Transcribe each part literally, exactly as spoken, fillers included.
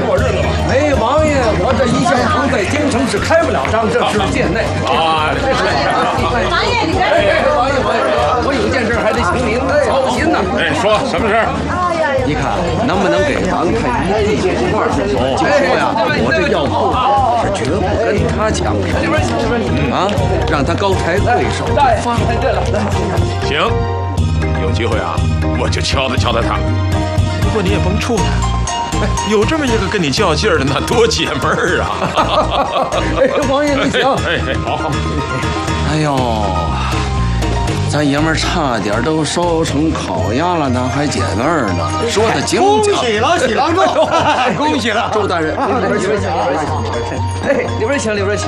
过日子吧。 没王爷，我这一向堂在京城是开不了张，这是贱内啊。这是王爷，你看， 王爷，王爷，我有件事还得请您操心呢。 哎，说什么事儿？ 你看能不能给王太医递个话？就说呀，我这药铺是绝不跟他抢生啊，让他高抬贵手，放行，有机会啊，我就敲打敲打他。不过你也甭怵他，有这么一个跟你较劲儿的，那多解闷儿啊！ 哎，王爷你请。 哎哎，好好。 哎呦。咱爷们儿差点都烧成烤鸭了，呢，还解闷儿呢。说的精恭喜了，喜郎中！恭喜了， 周大人，里边请，里边请，哎，里边请，里边请。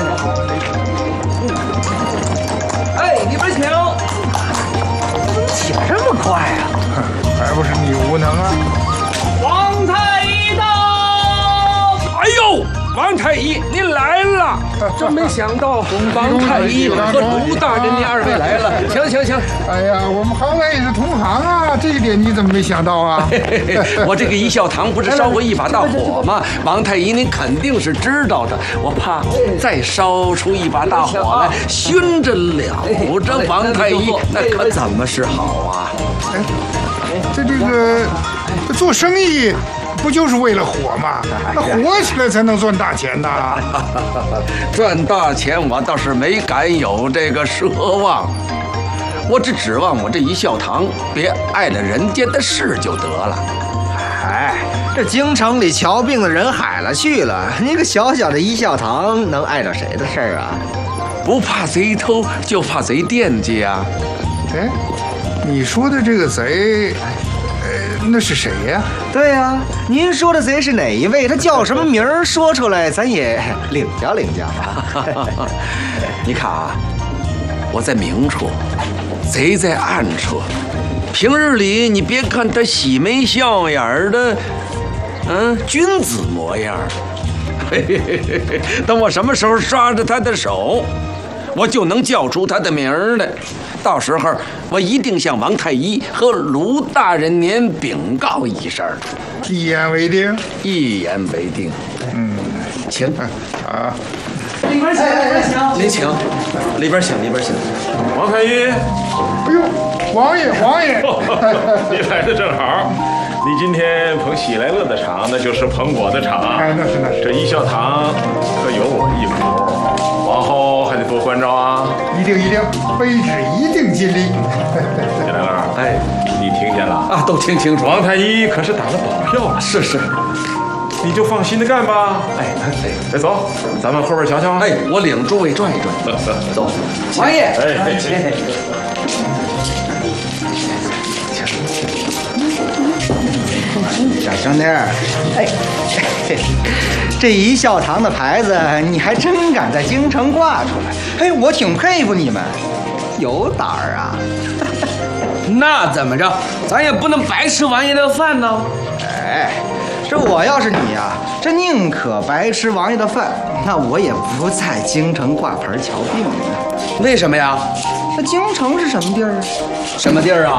哎，里边请。 怎么起这么快啊？ 还不是你无能啊！ 王太医到！哎呦！王太医，您来了！真没想到，王太医和卢大人您二位来了。行行行， 哎呀，我们好歹也是同行啊，这一点你怎么没想到啊？ 我这个一笑堂不是烧过一把大火吗？王太医您肯定是知道的，我怕再烧出一把大火来，熏着了着王太医，那可怎么是好啊？ 哎，这这个做生意。不就是为了火吗？那火起来才能赚大钱呐！ 赚大钱我倒是没敢有这个奢望，我只指望我这一笑堂别碍了人间的事就得了。 哎，这京城里瞧病的人海了去了，你个小小的一笑堂能碍着谁的事儿啊？ 不怕贼偷，就怕贼惦记啊！ 哎，你说的这个贼。那是谁呀？ 对呀，您说的贼是哪一位？他叫什么名儿？说出来，咱也领教领教。 你看啊，我在明处，贼在暗处。平日里你别看他喜眉笑眼的，嗯，君子模样。嘿嘿嘿嘿，等我什么时候抓着他的手，我就能叫出他的名儿来。到时候我一定向王太医和卢大人您禀告一声， 一言为定。 一言为定。嗯，请啊， 里边请，里边请， 您请，里边请，里边请。 王太医， 哎呦，王爷，王爷， 你来的正好。你今天捧喜来乐的场，那就是捧我的场。 哎，那是那是。 这一笑堂可有我一股，往后还得多关照啊。 一定一定，卑职一定尽力。 金来乐，哎，你听见了啊？都听清楚。 王太医可是打了保票了。 是是。 你就放心的干吧。 哎哎， 哎，走，咱们后边瞧瞧。 哎，我领诸位转一转。走， 王爷。 哎哎。 小兄弟，哎，这一笑堂的牌子你还真敢在京城挂出来，哎，我挺佩服你们，有胆儿啊！ 那怎么着，咱也不能白吃王爷的饭呢。 哎，这我要是你呀，这宁可白吃王爷的饭，那我也不在京城挂牌瞧病了。 为什么呀？ 这京城是什么地儿啊？ 什么地儿啊？